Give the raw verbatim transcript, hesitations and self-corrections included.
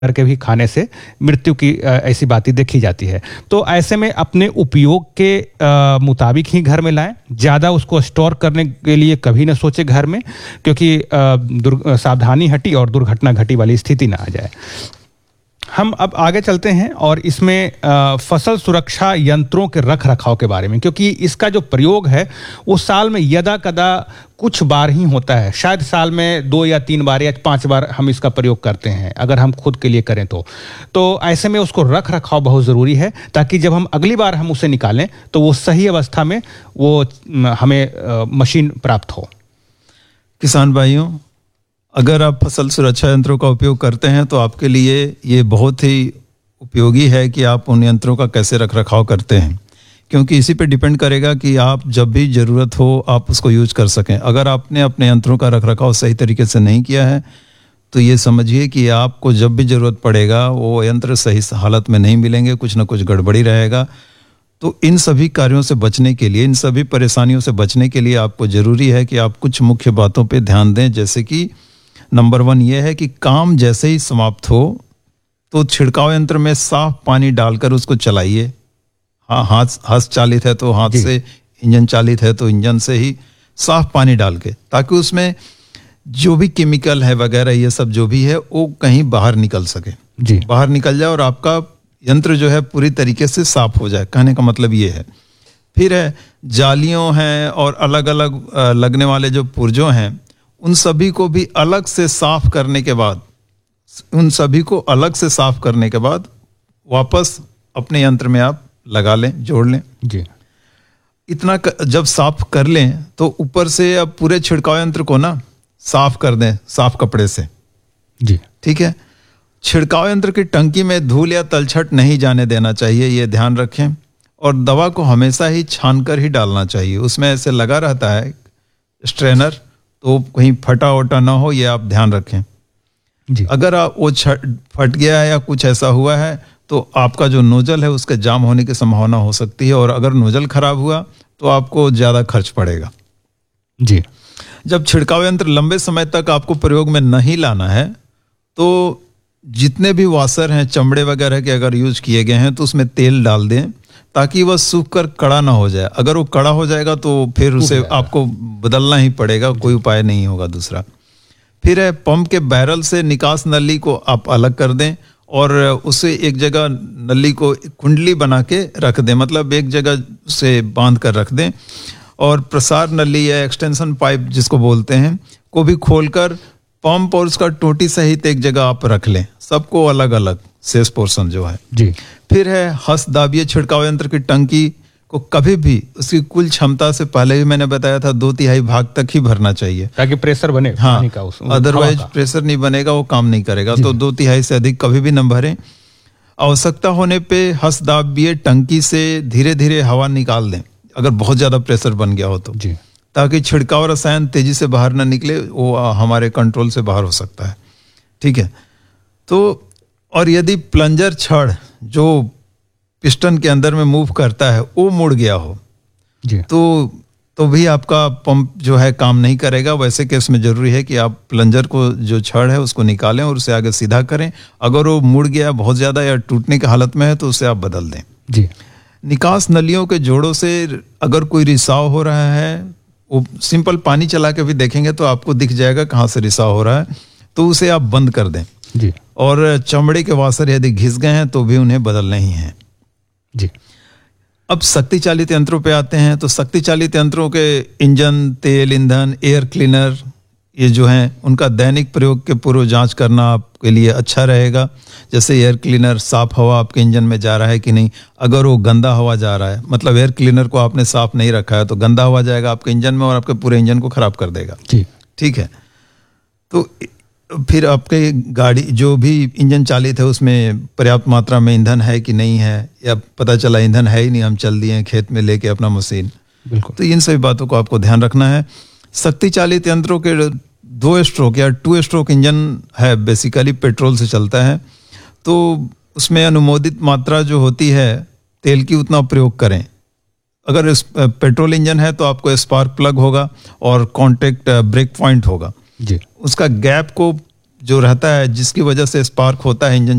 करके भी खाने से मृत्यु की ऐसी बातें देखी जाती है। तो ऐसे में अपने उपयोग के आ, मुताबिक ही घर में लाएं, ज़्यादा उसको स्टोर करने के लिए कभी न सोचे घर में, क्योंकि आ, सावधानी हटी और दुर्घटना घटी वाली स्थिति ना आ जाए। हम अब आगे चलते हैं और इसमें आ, फसल सुरक्षा यंत्रों के रख रखाव के बारे में, क्योंकि इसका जो प्रयोग है वो साल में यदा कदा कुछ बार ही होता है। शायद साल में दो या तीन बार या पांच बार हम इसका प्रयोग करते हैं, अगर हम खुद के लिए करें तो तो ऐसे में उसको रख रखाव बहुत ज़रूरी है, ताकि जब हम अगली बार हम उसे निकालें तो वो सही अवस्था में वो हमें आ, मशीन प्राप्त हो। किसान भाइयों, अगर आप फसल सुरक्षा यंत्रों का उपयोग करते हैं तो आपके लिए ये बहुत ही उपयोगी है कि आप उन यंत्रों का कैसे रख रखाव करते हैं, क्योंकि इसी पे डिपेंड करेगा कि आप जब भी ज़रूरत हो आप उसको यूज कर सकें। अगर आपने अपने यंत्रों का रख रखाव सही तरीके से नहीं किया है तो ये समझिए कि आपको जब भी ज़रूरत पड़ेगा वो यंत्र सही हालत में नहीं मिलेंगे, कुछ ना कुछ गड़बड़ी रहेगा। तो इन सभी कार्यों से बचने के लिए, इन सभी परेशानियों से बचने के लिए आपको ज़रूरी है कि आप कुछ मुख्य बातों पर ध्यान दें। जैसे कि नंबर वन ये है कि काम जैसे ही समाप्त हो तो छिड़काव यंत्र में साफ पानी डालकर उसको चलाइए। हाँ, हाथ हाथ चालित है तो हाथ से, इंजन चालित है तो इंजन से ही साफ पानी डाल के, ताकि उसमें जो भी केमिकल है वगैरह ये सब जो भी है वो कहीं बाहर निकल सके, जी बाहर निकल जाए और आपका यंत्र जो है पूरी तरीके से साफ हो जाए। कहने का मतलब ये है। फिर है जालियों हैं और अलग अलग लगने वाले जो पुर्जों हैं, उन सभी को भी अलग से साफ करने के बाद उन सभी को अलग से साफ करने के बाद वापस अपने यंत्र में आप लगा लें, जोड़ लें। जी इतना जब साफ कर लें तो ऊपर से अब पूरे छिड़काव यंत्र को ना साफ कर दें साफ कपड़े से। जी ठीक है। छिड़काव यंत्र की टंकी में धूल या तलछट नहीं जाने देना चाहिए, ये ध्यान रखें। और दवा को हमेशा ही छान कर ही डालना चाहिए। उसमें ऐसे लगा रहता है स्ट्रेनर, तो कहीं फटा वटा ना हो, ये आप ध्यान रखें। जी अगर आप वो फट गया है या कुछ ऐसा हुआ है तो आपका जो नोजल है उसके जाम होने की संभावना हो सकती है, और अगर नोजल खराब हुआ तो आपको ज़्यादा खर्च पड़ेगा। जी जब छिड़काव यंत्र लंबे समय तक आपको प्रयोग में नहीं लाना है तो जितने भी वाशर हैं चमड़े वगैरह के अगर यूज किए गए हैं तो उसमें तेल डाल दें, ताकि वह सूख कर कड़ा ना हो जाए। अगर वो कड़ा हो जाएगा तो फिर उसे आपको बदलना ही पड़ेगा, कोई उपाय नहीं होगा दूसरा। फिर है पंप के बैरल से निकास नली को आप अलग कर दें और उसे एक जगह नली को कुंडली बना के रख दें, मतलब एक जगह से बांध कर रख दें। और प्रसार नली या एक्सटेंशन पाइप जिसको बोलते हैं को भी खोलकर पंप और उसका टोटी सहित एक जगह आप रख लें, सबको अलग अलग शेष पोर्शन जो है। जी फिर है हस्त दाबिये छिड़काव यंत्र की टंकी को कभी भी उसकी कुल क्षमता से पहले ही मैंने बताया था दो तिहाई भाग तक ही भरना चाहिए, ताकि प्रेशर बने। हाँ, का उस, अदरवाइज प्रेशर नहीं बनेगा, वो काम नहीं करेगा। तो दो तिहाई से अधिक कभी भी न भरें। आवश्यकता होने पे हस्त दाबिये टंकी से धीरे धीरे हवा निकाल दें अगर बहुत ज्यादा प्रेशर बन गया हो तो, जी ताकि छिड़काव रसायन तेजी से बाहर ना निकले, वो हमारे कंट्रोल से बाहर हो सकता है। ठीक है। तो और यदि प्लंजर छड़ जो पिस्टन के अंदर में मूव करता है वो मुड़ गया हो जी तो तो भी आपका पंप जो है काम नहीं करेगा। वैसे केस में जरूरी है कि आप प्लंजर को जो छड़ है उसको निकालें और उसे आगे सीधा करें। अगर वो मुड़ गया बहुत ज्यादा या टूटने की हालत में है तो उसे आप बदल दें। जी निकास नलियों के जोड़ों से अगर कोई रिसाव हो रहा है, वो सिंपल पानी चला के भी देखेंगे तो आपको दिख जाएगा कहाँ से रिसाव हो रहा है, तो उसे आप बंद कर दें। जी और चमड़े के वाशर यदि घिस गए हैं तो भी उन्हें बदलने ही हैं। जी अब शक्ति चालित यंत्रों पे आते हैं। तो शक्ति चालित यंत्रों के इंजन, तेल, ईंधन, एयर क्लीनर ये जो हैं उनका दैनिक प्रयोग के पूर्व जांच करना आपके लिए अच्छा रहेगा। जैसे एयर क्लीनर साफ हवा आपके इंजन में जा रहा है कि नहीं। अगर वो गंदा हवा जा रहा है, मतलब एयर क्लीनर को आपने साफ नहीं रखा है, तो गंदा हवा जाएगा आपके इंजन में और आपके पूरे इंजन को खराब कर देगा। जी ठीक है। तो फिर आपके गाड़ी जो भी इंजन चालित है उसमें पर्याप्त मात्रा में ईंधन है कि नहीं है, या पता चला ईंधन है ही नहीं, हम चल दिए खेत में लेके अपना मशीन। बिल्कुल। तो इन सभी बातों को आपको ध्यान रखना है। शक्ति चालित यंत्रों के दो स्ट्रोक या टू स्ट्रोक इंजन है, बेसिकली पेट्रोल से चलता है, तो उसमें अनुमोदित मात्रा जो होती है तेल की उतना प्रयोग करें। अगर पेट्रोल इंजन है तो आपको स्पार्क प्लग होगा और कॉन्टेक्ट ब्रेक पॉइंट होगा। जी उसका गैप को जो रहता है जिसकी वजह से स्पार्क होता है इंजन